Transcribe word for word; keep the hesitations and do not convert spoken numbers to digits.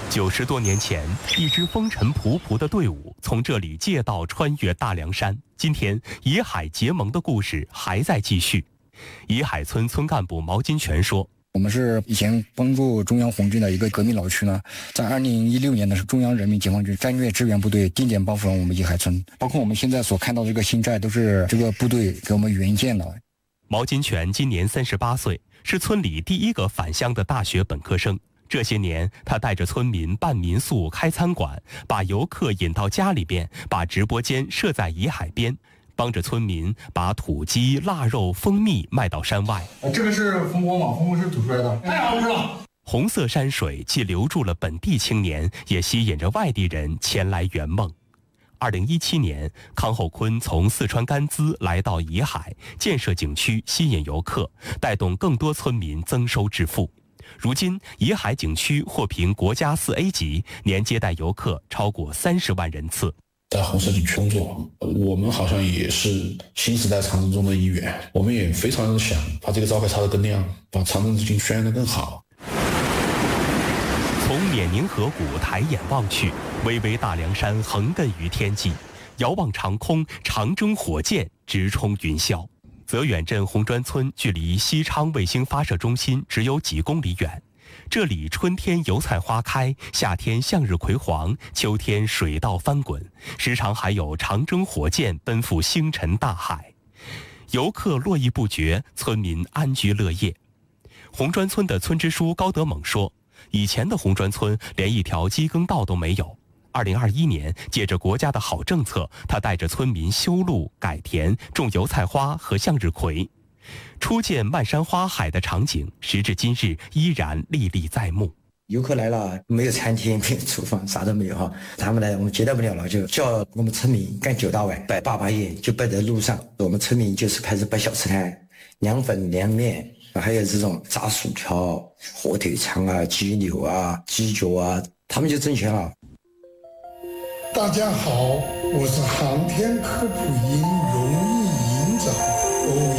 九十多年前，一支风尘仆仆的队伍从这里借道穿越大凉山。今天，怡海结盟的故事还在继续。怡海村村干部毛金泉说：“ 我们是以前帮助中央红军的一个革命老区呢，在二零一六年的是中央人民解放军战略支援部队定点帮扶了我们怡海村，包括我们现在所看到这个新寨都是这个部队给我们援建的。” 毛金泉今年三十八岁，是村里第一个返乡的大学本科生。这些年，他带着村民办民宿、开餐馆，把游客引到家里边，把直播间设在怡海边，帮着村民把土鸡、腊肉、蜂蜜卖到山外。 这个是蜂窝嘛，蜂窝是吐出来的，太好吃了。 红色山水既留住了本地青年，也吸引着外地人前来圆梦。二零一七年，康厚坤从四川甘孜来到怡海，建设景区，吸引游客，带动更多村民增收致富。如今，怡海景区获评国家四 A 级，年接待游客超过三十万人次。 在红色景区工作，我们好像也是新时代长征中的一员，我们也非常想把这个招牌插得更亮，把长征之军宣扬得更好。 从冕宁河谷抬眼望去，巍巍大凉山横亘于天际，遥望长空，长征火箭直冲云霄。泽远镇红砖村距离西昌卫星发射中心只有几公里远，这里春天油菜花开，夏天向日葵黄，秋天水稻翻滚，时常还有长征火箭奔赴星辰大海。游客络绎不绝，村民安居乐业。红砖村的村支书高德猛说，以前的红砖村连一条机耕道都没有。二零二一年，借着国家的好政策，他带着村民修路、改田、种油菜花和向日葵，初见漫山花海的场景，时至今日依然历历在目。 游客来了，没有餐厅，没有厨房，啥都没有哈。他们来，我们接待不了了，就叫我们村民干九大碗，摆八八夜，就摆在路上。我们村民就是开始摆小吃摊，凉粉、凉面，还有这种炸薯条、火腿肠啊、鸡柳啊、鸡脚啊，他们就挣钱了。 大家好，我是航天科普营荣誉营长欧